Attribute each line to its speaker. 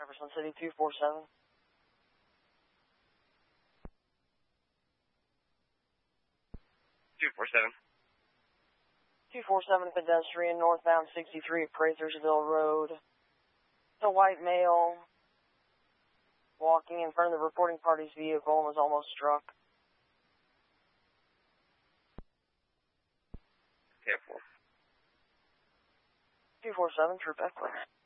Speaker 1: Jefferson City 247.
Speaker 2: 247.
Speaker 1: 247 pedestrian northbound 63 Pratersville Road. The white male walking in front of the reporting party's vehicle and was almost struck.
Speaker 2: Careful.
Speaker 1: 247 Troop Eckler.